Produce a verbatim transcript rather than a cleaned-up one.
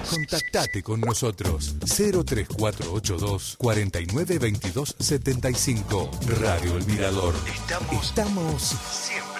Contactate con nosotros. cero tres cuatro ocho dos, cuatro nueve dos dos siete cinco. Radio El Mirador. Estamos, Estamos siempre.